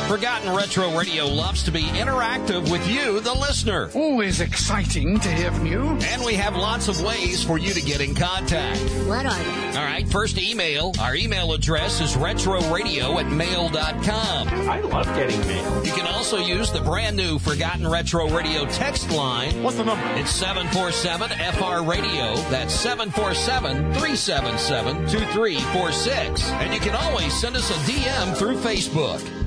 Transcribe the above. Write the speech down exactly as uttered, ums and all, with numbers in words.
Forgotten Retro Radio loves to be interactive with you, the listener. Always exciting to hear from you. And we have lots of ways for you to get in contact. What are they? All right, first email. Our email address is retroradio at mail dot com. I love getting mail. You can also use the brand new Forgotten Retro Radio text line. What's the number? It's seven four seven F R radio. That's seven four seven, three seven seven, two three four six. And you can always send us a D M through Facebook.